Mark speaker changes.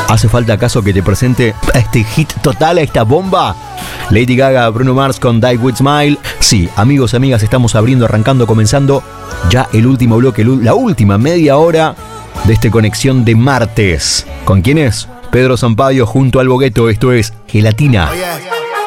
Speaker 1: ¿Hace falta acaso que te presente este hit total, a esta bomba? Lady Gaga, Bruno Mars con Die With Smile. Sí, amigos y amigas, estamos arrancando, comenzando ya el último bloque, la última media hora de esta conexión de martes. ¿Con quién es? Pedro Sampaio junto al Bogueto. Esto es Gelatina.
Speaker 2: Oh, yeah.